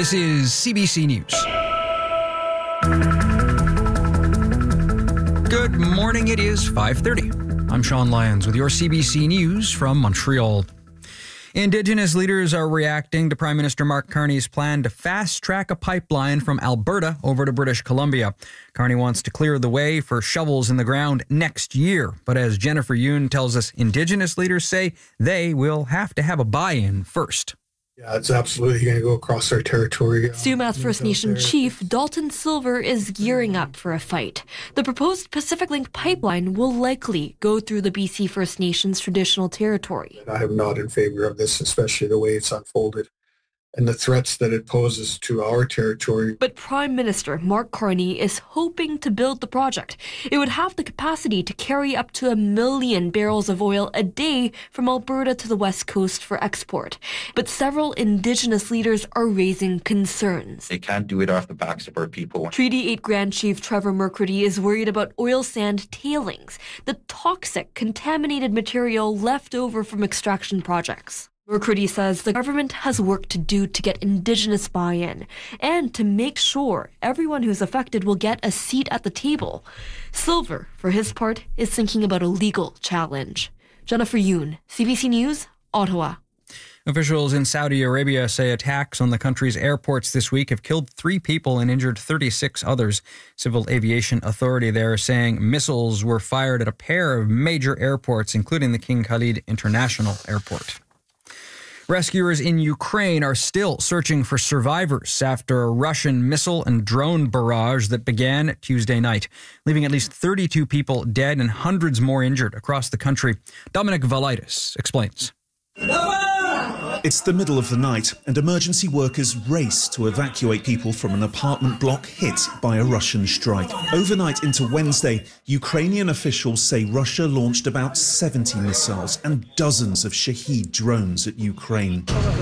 This is CBC News. Good morning, it is 5:30. I'm Sean Lyons with your CBC News from Montreal. Indigenous leaders are reacting to Prime Minister Mark Carney's plan to fast-track a pipeline from Alberta over to British Columbia. Carney wants to clear the way for shovels in the ground next year. But as Jennifer Yoon tells us, Indigenous leaders say they will have to have a buy-in first. Yeah, it's absolutely going to go across our territory. Sumas First Nation Chief Dalton Silver is gearing up for a fight. The proposed Pacific Link pipeline will likely go through the BC First Nations traditional territory. I am not in favor of this, especially the way it's unfolded and the threats that it poses to our territory. But Prime Minister Mark Carney is hoping to build the project. It would have the capacity to carry up to 1 million barrels of oil a day from Alberta to the West Coast for export. But several Indigenous leaders are raising concerns. They can't do it off the backs of our people. Treaty 8 Grand Chief Trevor Mercredi is worried about oil sand tailings, the toxic, contaminated material left over from extraction projects. Mercredi says the government has work to do to get Indigenous buy-in and to make sure everyone who's affected will get a seat at the table. Silver, for his part, is thinking about a legal challenge. Jennifer Yoon, CBC News, Ottawa. Officials in Saudi Arabia say attacks on the country's airports this week have killed 3 people and injured 36 others. Civil Aviation Authority there saying missiles were fired at a pair of major airports, including the King Khalid International Airport. Rescuers in Ukraine are still searching for survivors after a Russian missile and drone barrage that began Tuesday night, leaving at least 32 people dead and hundreds more injured across the country. Dominic Valaitis explains. It's the middle of the night and emergency workers race to evacuate people from an apartment block hit by a Russian strike. Overnight into Wednesday, Ukrainian officials say Russia launched about 70 missiles and dozens of Shahed drones at Ukraine.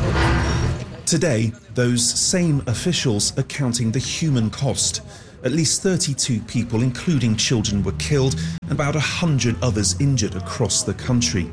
Today, those same officials are counting the human cost. At least 32 people, including children, were killed and about 100 others injured across the country.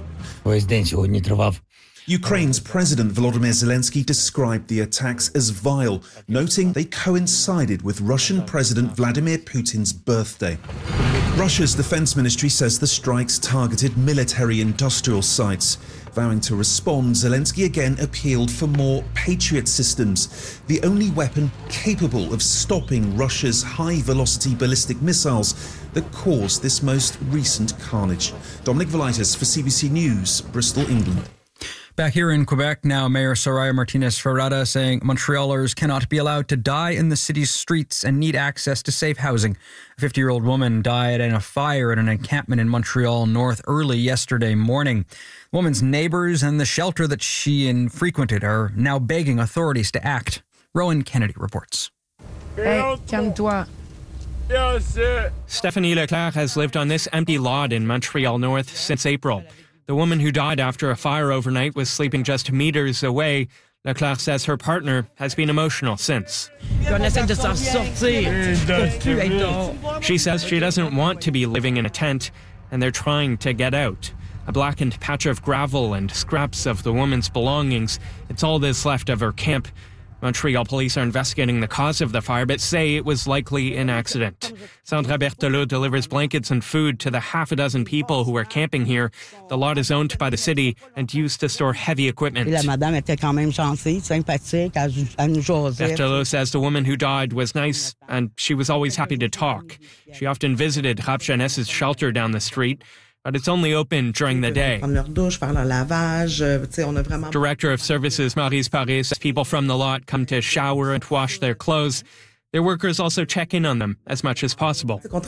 Ukraine's President Volodymyr Zelensky described the attacks as vile, noting they coincided with Russian President Vladimir Putin's birthday. Russia's defense ministry says the strikes targeted military-industrial sites. Vowing to respond, Zelensky again appealed for more Patriot systems, the only weapon capable of stopping Russia's high-velocity ballistic missiles that caused this most recent carnage. Dominic Valaitis for CBC News, Bristol, England. Back here in Quebec now, Mayor Soraya Martinez-Ferrada saying Montrealers cannot be allowed to die in the city's streets and need access to safe housing. A 50-year-old woman died in a fire at an encampment in Montreal North early yesterday morning. The woman's neighbors and the shelter that she frequented are now begging authorities to act. Rowan Kennedy reports. Hey, calme-toi. Stephanie Leclerc has lived on this empty lot in Montreal North since April. The woman who died after a fire overnight was sleeping just meters away. Leclerc says her partner has been emotional since. She says she doesn't want to be living in a tent, and they're trying to get out. A blackened patch of gravel and scraps of the woman's belongings. It's all that's left of her camp. Montreal police are investigating the cause of the fire, but say it was likely an accident. Sandra Berthelot delivers blankets and food to the half a dozen people who are camping here. The lot is owned by the city and used to store heavy equipment. Berthelot says the woman who died was nice and she was always happy to talk. She often visited Rap Jeunesse's shelter down the street, but it's only open during the day. Director of Services Maryse Paré says people from the lot come to shower and wash their clothes. Their workers also check in on them as much as possible. We're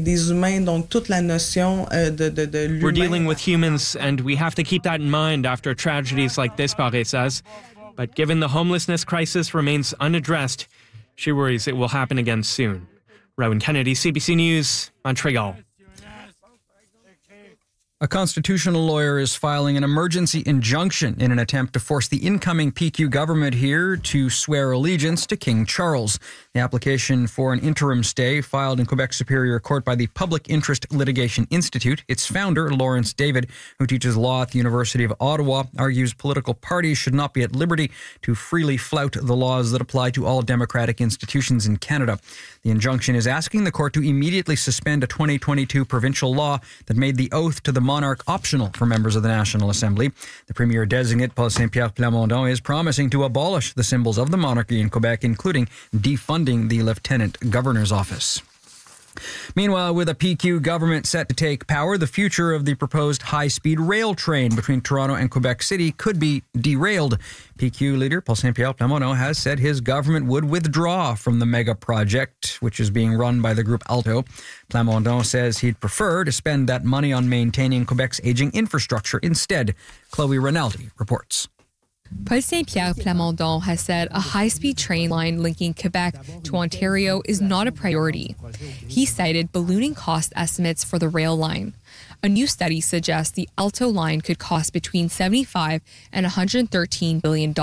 dealing with humans, and we have to keep that in mind after tragedies like this, Paré says. But given the homelessness crisis remains unaddressed, she worries it will happen again soon. Rowan Kennedy, CBC News, Montreal. A constitutional lawyer is filing an emergency injunction in an attempt to force the incoming PQ government here to swear allegiance to King Charles. The application for an interim stay filed in Quebec Superior Court by the Public Interest Litigation Institute. Its founder, Lawrence David, who teaches law at the University of Ottawa, argues political parties should not be at liberty to freely flout the laws that apply to all democratic institutions in Canada. The injunction is asking the court to immediately suspend a 2022 provincial law that made the oath to the monarch optional for members of the National Assembly. The Premier designate, Paul Saint-Pierre Plamondon, is promising to abolish the symbols of the monarchy in Quebec, including defunding the Lieutenant Governor's office. Meanwhile, with a PQ government set to take power, the future of the proposed high-speed rail train between Toronto and Quebec City could be derailed. PQ leader Paul Saint-Pierre Plamondon has said his government would withdraw from the mega project, which is being run by the group Alto. Plamondon says he'd prefer to spend that money on maintaining Quebec's aging infrastructure instead. Chloe Rinaldi reports. Paul Saint-Pierre Plamondon has said a high-speed train line linking Quebec to Ontario is not a priority. He cited ballooning cost estimates for the rail line. A new study suggests the Alto line could cost between $75 and $113 billion,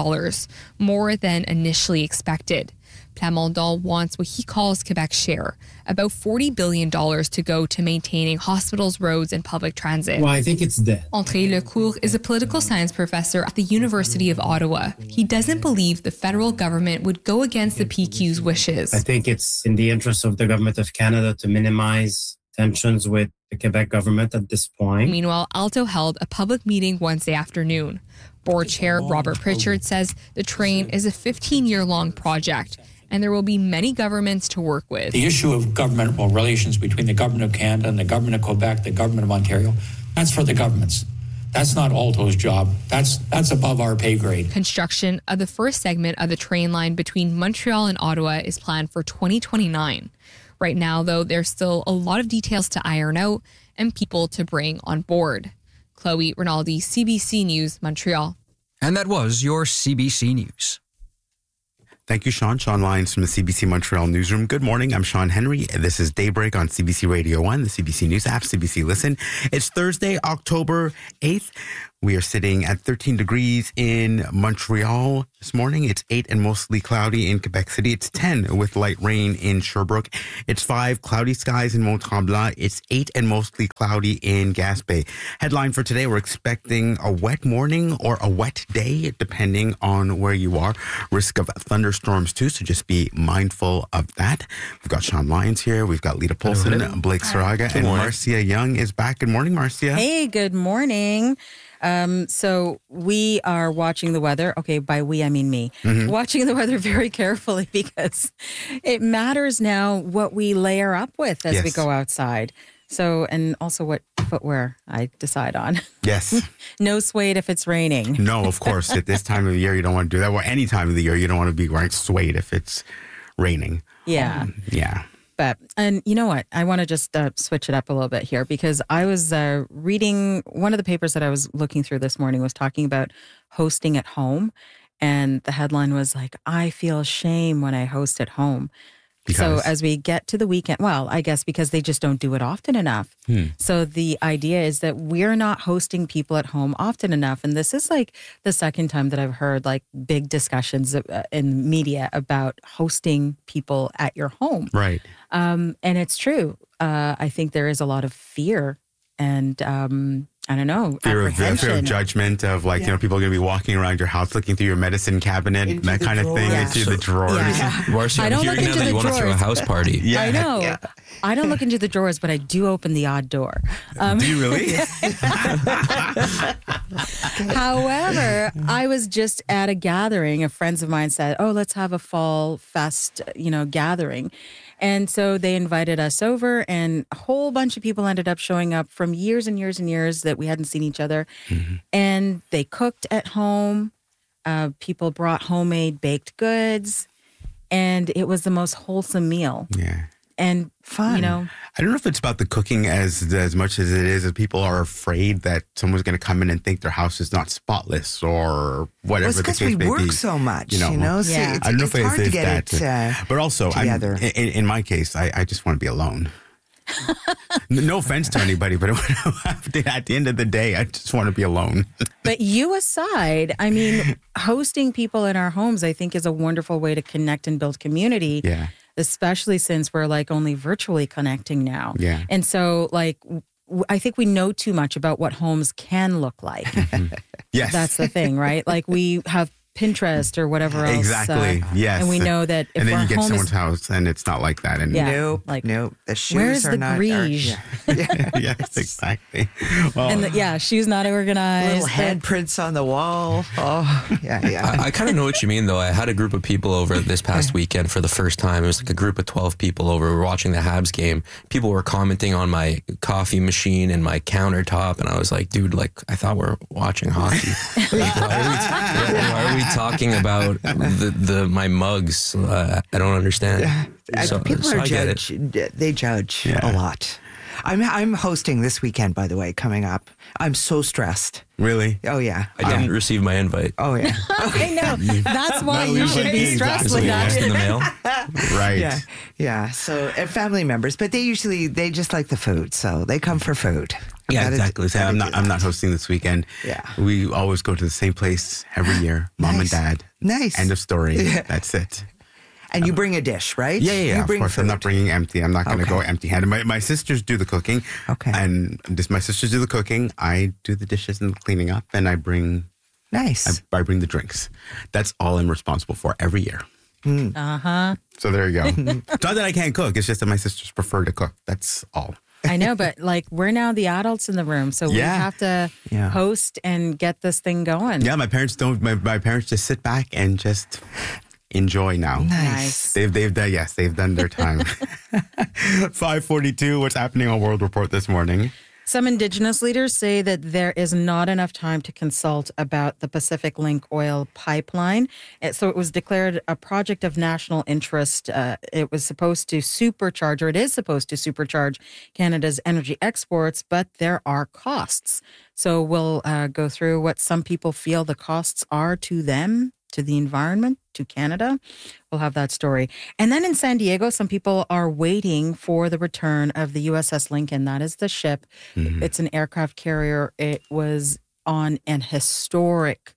more than initially expected. Plamondon wants what he calls Quebec's share, about $40 billion to go to maintaining hospitals, roads, and public transit. Well, I think it's dead. André Lecourt is a political science professor at the University of Ottawa. He doesn't believe the federal government would go against the PQ's wishes. I think it's in the interest of the government of Canada to minimize tensions with the Quebec government at this point. Meanwhile, Alto held a public meeting Wednesday afternoon. Board Chair Robert Pritchard says the train is a 15-year-long project, and there will be many governments to work with. The issue of governmental relations between the government of Canada and the government of Quebec, the government of Ontario, that's for the governments. That's not Alto's job. That's above our pay grade. Construction of the first segment of the train line between Montreal and Ottawa is planned for 2029. Right now, though, there's still a lot of details to iron out and people to bring on board. Chloe Rinaldi, CBC News, Montreal. And that was your CBC News. Thank you, Sean. Sean Lyons from the CBC Montreal newsroom. Good morning. I'm Sean Henry. This is Daybreak on CBC Radio 1, the CBC News app, CBC Listen. It's Thursday, October 8th. We are sitting at 13 degrees in Montreal this morning. It's 8 and mostly cloudy in Quebec City. It's 10 with light rain in Sherbrooke. It's 5 cloudy skies in Mont-Tremblant. It's 8 and mostly cloudy in Gaspé. Headline for today, we're expecting a wet morning or a wet day, depending on where you are. Risk of thunderstorms too, so just be mindful of that. We've got Sean Lyons here. We've got Lita Polson, Blake Saraga, and Marcia Young is back. Good morning, Marcia. Hey, good morning. So we are watching the weather. Okay, by we, I mean me. Mm-hmm. Watching the weather very carefully because it matters now what we layer up with as we go outside. So, and also what footwear I decide on. Yes. No suede if it's raining. No, of course. At this time of the year, you don't want to do that. Well, any time of the year, you don't want to be wearing suede if it's raining. Yeah. Yeah. But, and you know what? I want to just switch it up a little bit here because I was reading one of the papers that I was looking through this morning was talking about hosting at home. And the headline was like, I feel shame when I host at home. Because? So as we get to the weekend, well, I guess because they just don't do it often enough. So the idea is that we're not hosting people at home often enough. And this is like the second time that I've heard like big discussions in media about hosting people at your home. Right. And it's true. I think there is a lot of fear and I don't know, fear of judgment of like, you know, people are going to be walking around your house looking through your medicine cabinet, into that kind of thing, into the drawers. Marcia, I don't look into the drawers. You want to throw a house party. Yeah. I know. Yeah. I don't look into the drawers, but I do open the odd door. Do you really? However, I was just at a gathering. A friends of mine said, oh, let's have a fall fest, gathering. And so they invited us over and a whole bunch of people ended up showing up from years and years and years that we hadn't seen each other. Mm-hmm. And they cooked at home. People brought homemade baked goods. And it was the most wholesome meal. Yeah. And fun. I don't know if it's about the cooking as much as it is that people are afraid that someone's going to come in and think their house is not spotless or whatever the case may be. It's because we work so much, So I don't know if it's hard to it's get that. But also, together. in my case, I just want to be alone. No offense to anybody, but at the end of the day, I just want to be alone. But you aside, I mean, hosting people in our homes, I think, is a wonderful way to connect and build community. Yeah. Especially since we're like only virtually connecting now. Yeah. And so like, I think we know too much about what homes can look like. Yes. That's the thing, right? Like we have Pinterest or whatever else. Exactly. Yes. And we know that if and then our you get home someone's house and it's not like that. And yeah, nope. The shoes where's are the not. grige? Yes, exactly. Well, And shoes not organized. Little handprints on the wall. Oh, yeah. I kind of know what you mean, though. I had a group of people over this past weekend for the first time. It was like a group of 12 people over. We were watching the Habs game. People were commenting on my coffee machine and my countertop, and I was like, dude, like, I thought we're watching hockey. Like, why are we talking about my mugs? I don't understand. People are judge. They judge a lot. I'm hosting this weekend, by the way, coming up. I'm so stressed. Really? Oh, yeah. I didn't receive my invite. Oh, yeah. I know. That's why you should be stressed with Lost in the mail. Right. Yeah. So, and family members, but they just like the food, so they come for food. Yeah, exactly. So I'm not hosting this weekend. Yeah. We always go to the same place every year. Mom and Dad. Nice. End of story. Yeah. That's it. And you bring a dish, right? Yeah. You bring of course, food. I'm not bringing empty. I'm not going to go empty-handed. My sisters do the cooking. Okay. And my sisters do the cooking. I do the dishes and the cleaning up, and I bring. Nice. I bring the drinks. That's all I'm responsible for every year. So there you go. It's not that I can't cook. It's just that my sisters prefer to cook. That's all. I know, but like we're now the adults in the room, so we have to host and get this thing going. Yeah, my parents don't. My parents just sit back and just enjoy now. Nice. They've done their time. 5:42. What's happening on World Report this morning? Some Indigenous leaders say that there is not enough time to consult about the Pacific Link oil pipeline. So it was declared a project of national interest. It was supposed to supercharge, or it is supposed to supercharge Canada's energy exports, but there are costs. So we'll go through what some people feel the costs are to them, to the environment, to Canada. We'll have that story. And then in San Diego, some people are waiting for the return of the USS Lincoln. That is the ship. Mm-hmm. It's an aircraft carrier. It was on an historic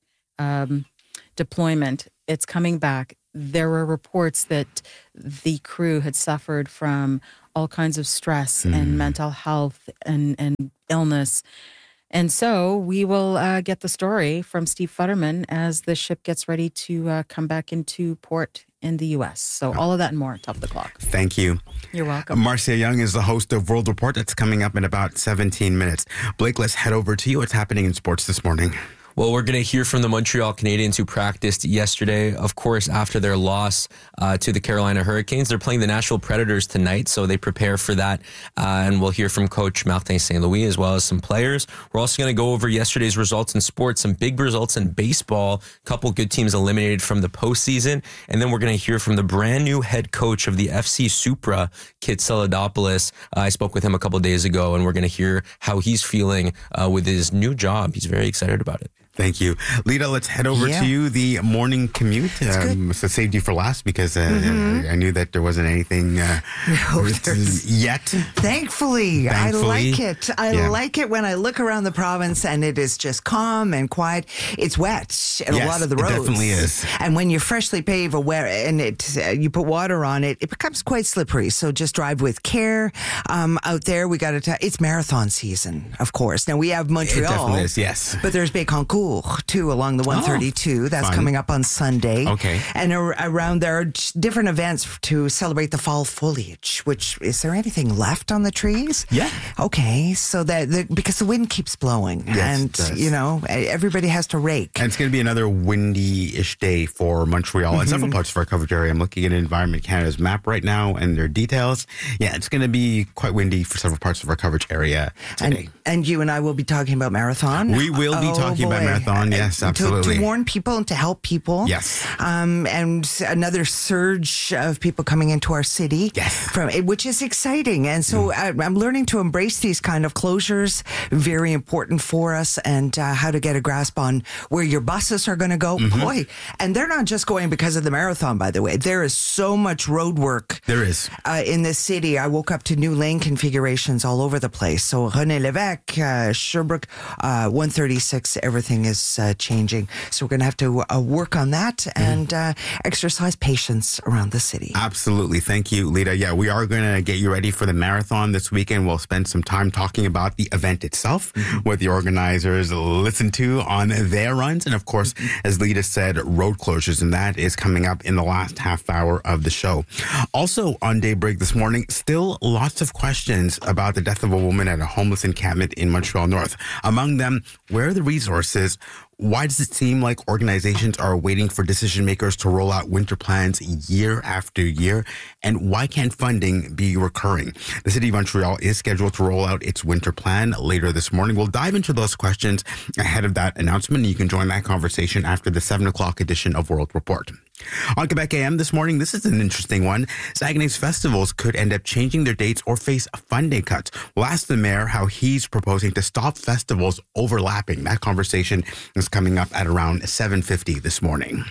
deployment. It's coming back. There were reports that the crew had suffered from all kinds of stress and mental health and illness. And so we will get the story from Steve Futterman as the ship gets ready to come back into port in the U.S. So all of that and more, top of the clock. Thank you. You're welcome. Marcia Young is the host of World Report. That's coming up in about 17 minutes. Blake, let's head over to you. What's happening in sports this morning? Well, we're going to hear from the Montreal Canadiens who practiced yesterday, of course, after their loss to the Carolina Hurricanes. They're playing the Nashville Predators tonight, so they prepare for that. And we'll hear from Coach Martin St. Louis as well as some players. We're also going to go over yesterday's results in sports, some big results in baseball, a couple good teams eliminated from the postseason. And then we're going to hear from the brand new head coach of the FC Supra, Kit Saladopoulos. I spoke with him a couple of days ago, and we're going to hear how he's feeling with his new job. He's very excited about it. Thank you. Lita, let's head over to you. The morning commute. So saved you for last because I knew that there wasn't anything yet. Thankfully, I like it. I like it when I look around the province and it is just calm and quiet. It's wet in a lot of the roads. It definitely is. And when you freshly pave you put water on it, it becomes quite slippery. So just drive with care. Out there, we got to. It's marathon season, of course. Now we have Montreal. It definitely is. Yes, but there's Bécancour too along the 132. That's fun. Coming up on Sunday. Okay. And around there are different events to celebrate the fall foliage. Which, is there anything left on the trees? Yeah. Okay. So because the wind keeps blowing, and everybody has to rake. And it's going to be another windy-ish day for Montreal and several parts of our coverage area. I'm looking at Environment Canada's map right now and their details. Yeah, it's going to be quite windy for several parts of our coverage area today. And you and I will be talking about marathon. We will be talking about marathon. marathon, yes, absolutely. To warn people and to help people. Yes. And another surge of people coming into our city. Yes. Which is exciting. And so I'm learning to embrace these kind of closures, very important for us, and how to get a grasp on where your buses are going to go. Boy, and they're not just going because of the marathon, by the way. There is so much road work. There is. In this city. I woke up to new lane configurations all over the place. So René Lévesque, Sherbrooke, 136, everything is changing. So we're going to have to work on that and exercise patience around the city. Absolutely. Thank you, Lita. Yeah, we are going to get you ready for the marathon this weekend. We'll spend some time talking about the event itself, what the organizers listen to on their runs. And of course, as Lita said, road closures. And that is coming up in the last half hour of the show. Also on Daybreak this morning, still lots of questions about the death of a woman at a homeless encampment in Montreal North. Among them, where are the resources? Why does it seem like organizations are waiting for decision makers to roll out winter plans year after year? And why can't funding be recurring? The City of Montreal is scheduled to roll out its winter plan later this morning. We'll dive into those questions ahead of that announcement. You can join that conversation after the 7 o'clock edition of World Report. On Quebec AM this morning, this is an interesting one. Saguenay's festivals could end up changing their dates or face funding cuts. We'll ask the mayor how he's proposing to stop festivals overlapping. That conversation is coming up at around 7:50 this morning.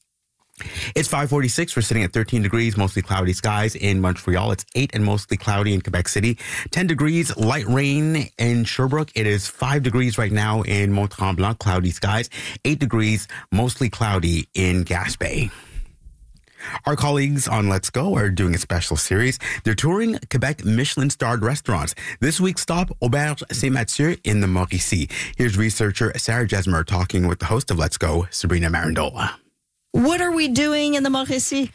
It's 5:46. We're sitting at 13 degrees, mostly cloudy skies in Montreal. It's 8 and mostly cloudy in Quebec City. 10 degrees, light rain in Sherbrooke. It is 5 degrees right now in Mont-Tremblant, cloudy skies. 8 degrees, mostly cloudy in Gaspé. Our colleagues on Let's Go are doing a special series. They're touring Quebec Michelin-starred restaurants. This week's stop, Auberge Saint-Mathieu in the Mauricie. Here's researcher Sarah Jesmer talking with the host of Let's Go, Sabrina Marandola. What are we doing in the Mauricie?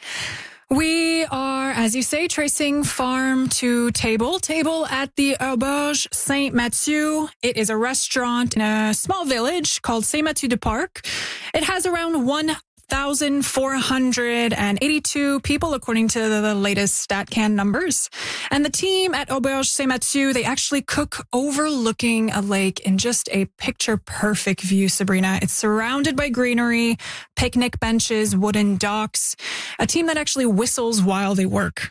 We are, as you say, tracing farm to table. Table at the Auberge Saint-Mathieu. It is a restaurant in a small village called Saint-Mathieu-du-Parc. It has around 1,482 people, according to the latest StatCan numbers. And the team at Auberge Saint-Mathieu, they actually cook overlooking a lake in just a picture-perfect view, Sabrina. It's surrounded by greenery, picnic benches, wooden docks, a team that actually whistles while they work.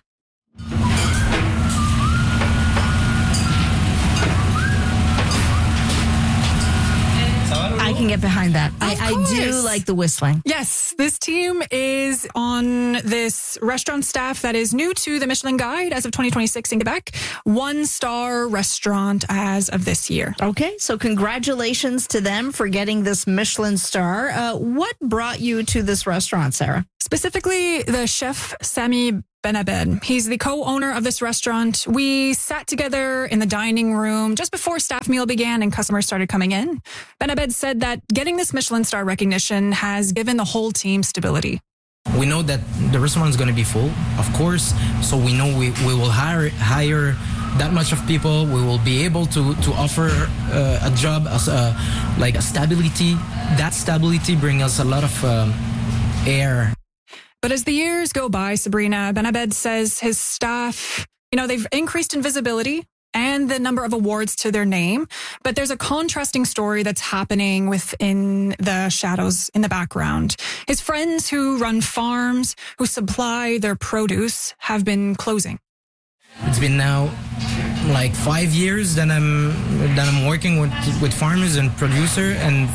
I can get behind that. I do like the whistling. Yes, this team is on this restaurant staff that is new to the Michelin Guide as of 2026 in Quebec. 1-star restaurant as of this year. Okay, so congratulations to them for getting this Michelin star. What brought you to this restaurant, Sarah? Specifically, the chef Sami Benabed. He's the co-owner of this restaurant. We sat together in the dining room just before staff meal began and customers started coming in. Benabed said that getting this Michelin star recognition has given the whole team stability. We know that the restaurant is going to be full, of course, so we know we will hire that much of people. We will be able to offer a job, like a stability. That stability brings us a lot of air. But as the years go by, Sabrina, Benabed says his staff, they've increased in visibility and the number of awards to their name. But there's a contrasting story that's happening within the shadows in the background. His friends who run farms, who supply their produce, have been closing. It's been now like 5 years that I'm working with farmers and producer, and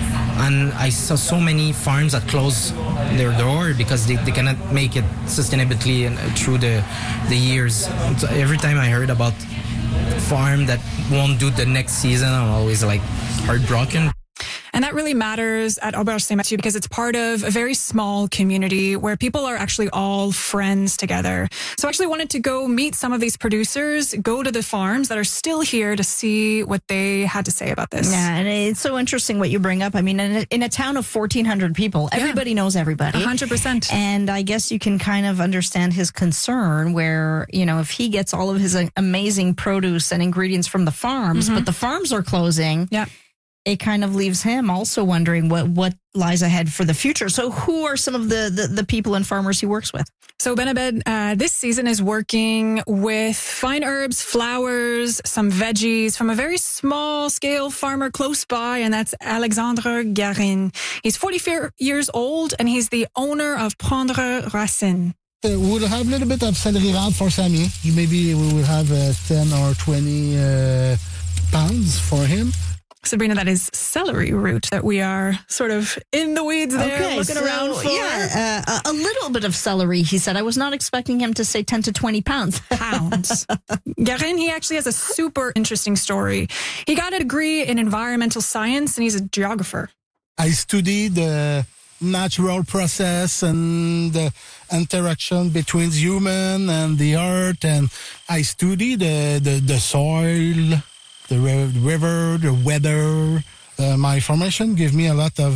I saw so many farms that close their door because they cannot make it sustainably through the years. So every time I heard about farm that won't do the next season, I'm always like heartbroken. And that really matters at Auberge Saint-Mathieu because it's part of a very small community where people are actually all friends together. So I actually wanted to go meet some of these producers, go to the farms that are still here to see what they had to say about this. Yeah, and it's so interesting what you bring up. I mean, in a town of 1,400 people, everybody knows everybody. 100%. And I guess you can kind of understand his concern where, if he gets all of his amazing produce and ingredients from the farms, but the farms are closing. Yeah. it kind of leaves him also wondering what lies ahead for the future. So who are some of the people and farmers he works with? So Ben Abed this season is working with fine herbs, flowers, some veggies from a very small scale farmer close by, and that's Alexandre Garin. He's 44 years old, and he's the owner of Prendre Racine. We'll have a little bit of celery round for Sammy. Maybe we will have 10 or 20 pounds for him. Sabrina, that is celery root that we are sort of in the weeds there, looking around for. Yeah, a little bit of celery, he said. I was not expecting him to say 10 to 20 pounds. Garin, he actually has a super interesting story. He got a degree in environmental science, and he's a geographer. I studied the natural process and the interaction between human and the earth, and I studied the soil, the river, the weather. My formation gave me a lot of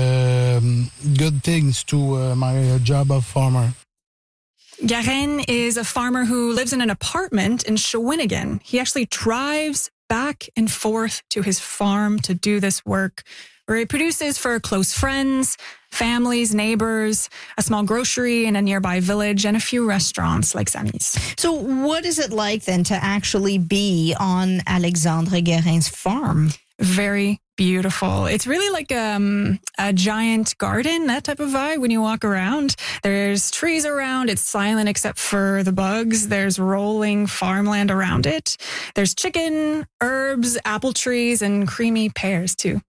good things to my job of farmer. Garin is a farmer who lives in an apartment in Shawinigan. He actually drives back and forth to his farm to do this work, where he produces for close friends, families, neighbors, a small grocery in a nearby village, and a few restaurants like Sammy's. So what is it like then to actually be on Alexandre Garin's farm? Very beautiful. It's really like a giant garden, that type of vibe when you walk around. There's trees around. It's silent except for the bugs. There's rolling farmland around it. There's chicken, herbs, apple trees, and creamy pears too.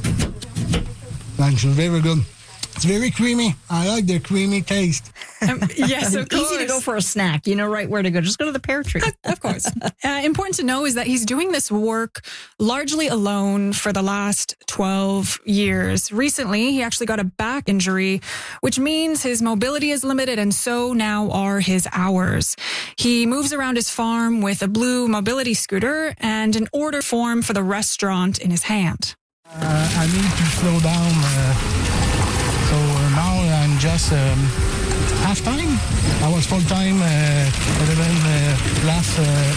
Thanks, very good. It's very creamy. I like the creamy taste. Yes, of course. Easy to go for a snack. You know right where to go. Just go to the pear tree. Of course. Important to know is that he's doing this work largely alone for the last 12 years. Recently, he actually got a back injury, which means his mobility is limited, and so now are his hours. He moves around his farm with a blue mobility scooter and an order form for the restaurant in his hand. I need to slow down. So now I'm just half-time. I was full-time last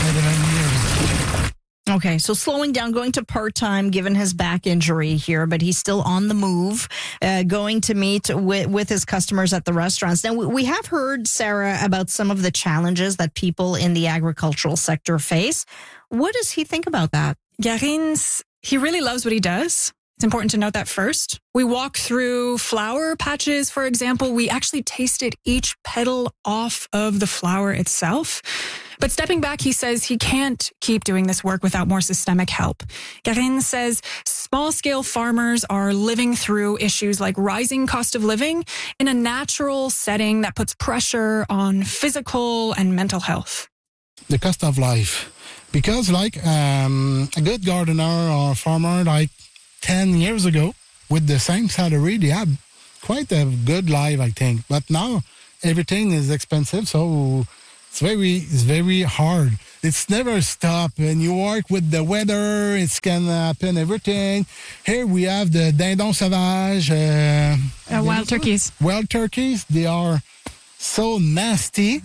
11 years. Okay, so slowing down, going to part-time, given his back injury here, but he's still on the move, going to meet with his customers at the restaurants. Now, we have heard, Sarah, about some of the challenges that people in the agricultural sector face. What does he think about that? Garin's, he really loves what he does. It's important to note that first. We walk through flower patches, for example. We actually tasted each petal off of the flower itself. But stepping back, he says he can't keep doing this work without more systemic help. Garin says small-scale farmers are living through issues like rising cost of living in a natural setting that puts pressure on physical and mental health. The cost of life. Because like a good gardener or farmer, like 10 years ago, with the same salary, they had quite a good life, I think. But now everything is expensive, so it's very hard. It's never stop. And you work with the weather, it can happen, everything. Here we have the dindon sauvage. Wild turkeys. Wild turkeys, they are so nasty.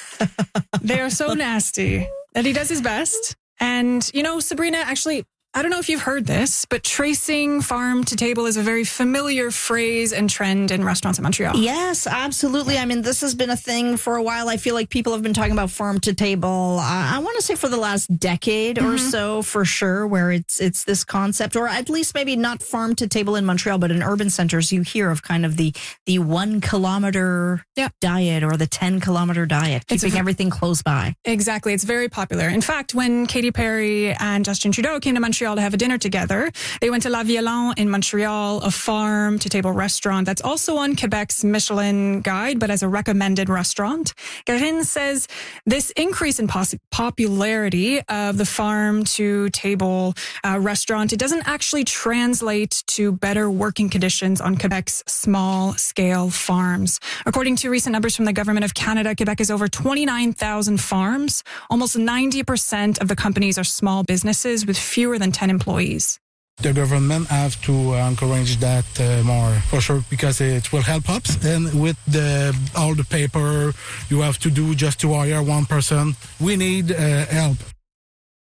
They are so nasty. And he does his best. And, you know, Sabrina, actually, I don't know if you've heard this, but tracing farm to table is a very familiar phrase and trend in restaurants in Montreal. Yes, absolutely. I mean, this has been a thing for a while. I feel like people have been talking about farm to table. I want to say for the last decade or so, for sure, where it's this concept, or at least maybe not farm to table in Montreal, but in urban centers, you hear of kind of the 1 kilometer diet or the 10 kilometer diet, keeping everything close by. Exactly. It's very popular. In fact, when Katy Perry and Justin Trudeau came to Montreal to have a dinner together, they went to La Violon in Montreal, a farm-to-table restaurant that's also on Quebec's Michelin Guide, but as a recommended restaurant. Garin says this increase in popularity of the farm-to-table restaurant, it doesn't actually translate to better working conditions on Quebec's small-scale farms. According to recent numbers from the Government of Canada, Quebec has over 29,000 farms. Almost 90% of the companies are small businesses with fewer than 10 employees. The government have to encourage that more, for sure, because it will help us. And with all the paper you have to do just to hire one person, we need help. So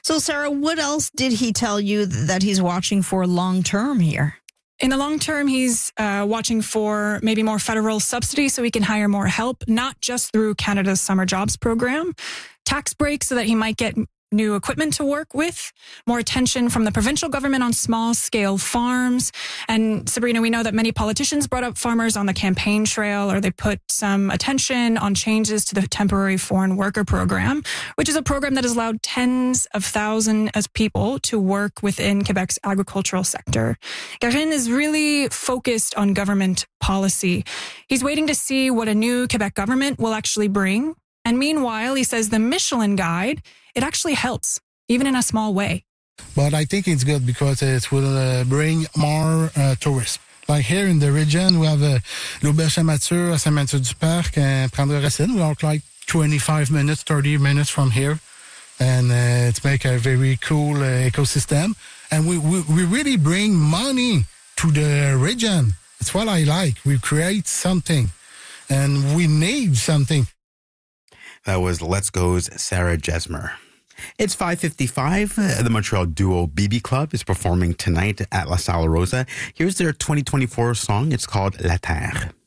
So, Sarah, what else did he tell you that he's watching for long term here? In the long term, he's watching for maybe more federal subsidy so he can hire more help, not just through Canada's Summer Jobs Program, tax breaks so that he might get new equipment to work with, more attention from the provincial government on small-scale farms. And Sabrina, we know that many politicians brought up farmers on the campaign trail, or they put some attention on changes to the temporary foreign worker program, which is a program that has allowed tens of thousands of people to work within Quebec's agricultural sector. Karine is really focused on government policy. He's waiting to see what a new Quebec government will actually bring. And meanwhile, he says the Michelin Guide, it actually helps, even in a small way. But I think it's good because it will bring more tourists. Like here in the region, we have l'Auberge Saint-Mathieu, Saint-Mathieu-du-Parc, and Prendre-Racine. We are like 25 minutes, 30 minutes from here. And it's make a very cool ecosystem. And we really bring money to the region. It's what I like. We create something. And we need something. That was Let's Go's Sarah Jesmer. It's 5:55. The Montreal duo BB Club is performing tonight at La Sala Rosa. Here's their 2024 song. It's called La Terre.